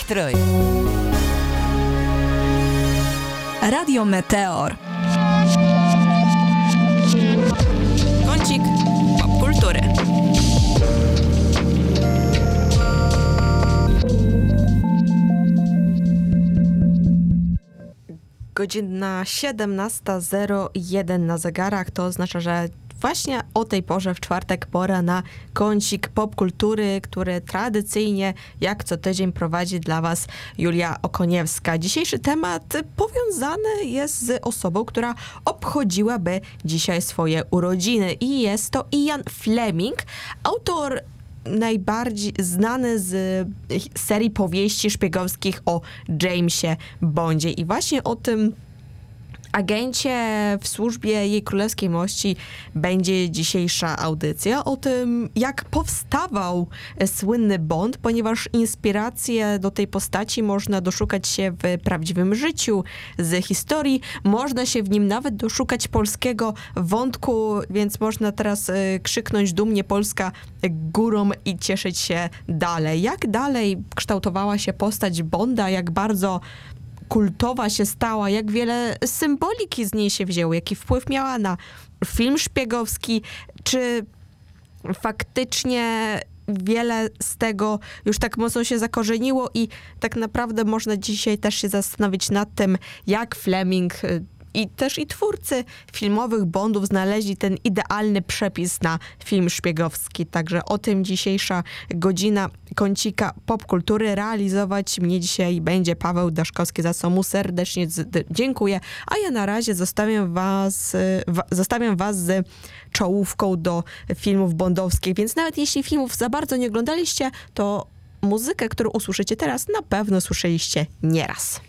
Nastrój. Radio Meteor. Kącik popkultury. Godzina 17:01 na zegarach. To oznacza, że właśnie o tej porze w czwartek pora na kącik popkultury, który tradycyjnie jak co tydzień prowadzi dla Was Julia Okoniewska. Dzisiejszy temat powiązany jest z osobą, która obchodziłaby dzisiaj swoje urodziny i jest to Ian Fleming, autor najbardziej znany z serii powieści szpiegowskich o Jamesie Bondzie. I właśnie o tym agencie w służbie Jej Królewskiej Mości będzie dzisiejsza audycja. O tym, jak powstawał słynny Bond, ponieważ inspiracje do tej postaci można doszukać się w prawdziwym życiu, z historii. Można się w nim nawet doszukać polskiego wątku, więc można teraz krzyknąć dumnie Polska górą i cieszyć się dalej. Jak dalej kształtowała się postać Bonda, jak bardzo kultowa się stała, jak wiele symboliki z niej się wzięło, jaki wpływ miała na film szpiegowski, czy faktycznie wiele z tego już tak mocno się zakorzeniło i tak naprawdę można dzisiaj też się zastanowić nad tym, jak Fleming i też i twórcy filmowych Bondów znaleźli ten idealny przepis na film szpiegowski. Także o tym dzisiejsza godzina kącika popkultury. Realizować mnie dzisiaj będzie Paweł Daszkowski, za co mu serdecznie dziękuję. A ja na razie zostawiam was z czołówką do filmów bondowskich, więc nawet jeśli filmów za bardzo nie oglądaliście, to muzykę, którą usłyszycie teraz, na pewno słyszeliście nieraz.